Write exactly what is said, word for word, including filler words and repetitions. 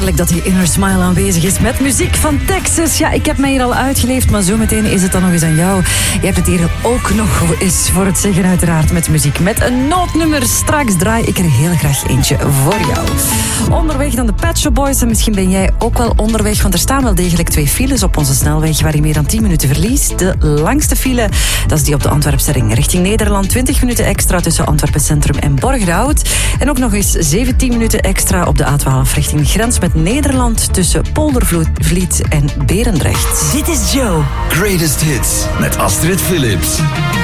heerlijk dat die inner smile aanwezig is met muziek van Texas. Ja, ik heb mij hier al uitgeleefd, maar zometeen is het dan nog eens aan jou. Je hebt het hier ook nog eens voor het zeggen, uiteraard, met muziek. Met een noodnummer. Straks draai ik er heel graag eentje voor jou. Onderweg dan de Pet Shop Boys. En misschien ben jij ook wel onderweg, want er staan wel degelijk twee files op onze snelweg waar je meer dan tien minuten verliest. De langste file, dat is die op de Antwerpse ring. Richting Nederland, twintig minuten extra tussen Antwerpen Centrum en Borgerhout. En ook nog eens zeventien minuten extra op de A twaalf richting de grens met Nederland tussen Poldervliet en Berendrecht. Dit is Joe. Greatest Hits met Astrid Philips.